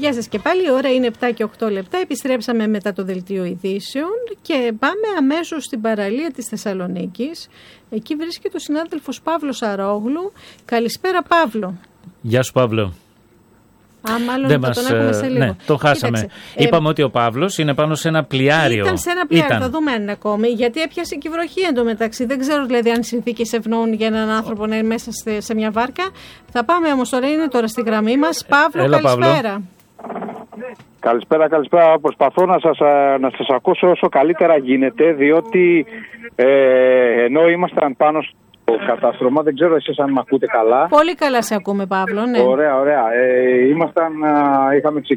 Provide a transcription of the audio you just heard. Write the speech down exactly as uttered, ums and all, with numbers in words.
Γεια σας και πάλι, η ώρα είναι επτά και οκτώ λεπτά, επιστρέψαμε μετά το δελτίο ειδήσεων και πάμε αμέσως στην παραλία της Θεσσαλονίκης. Εκεί βρίσκεται ο συνάδελφος Παύλος Αρόγλου. Καλησπέρα Παύλο. Γεια σου Παύλο. Α, μάλλον δεν θα μας, τον έχουμε σε λίγο. Ναι, τον χάσαμε. Κοίταξε, Είπαμε ε, ότι ο Παύλος είναι πάνω σε ένα πλοιάριο. Ήταν σε ένα πλοιάριο, Ήταν. θα δούμε αν είναι ακόμη. Γιατί έπιασε και βροχή εντωμεταξύ. Δεν ξέρω δηλαδή αν οι συνθήκες ευνοούν για έναν άνθρωπο να είναι μέσα σε, σε μια βάρκα. Θα πάμε όμως τώρα, είναι τώρα στη γραμμή μας. Παύλο, Έλα, καλησπέρα. Παύλο. Καλησπέρα, καλησπέρα. Προσπαθώ να σας, να σας ακούσω όσο καλύτερα γίνεται, διότι ε, ενώ ήμασταν πάνω στο κατάστρωμα, δεν ξέρω εσείς αν με ακούτε καλά. Πολύ καλά σε ακούμε Παύλο, ναι. Ωραία, ωραία. Ε, ήμασταν, είχαμε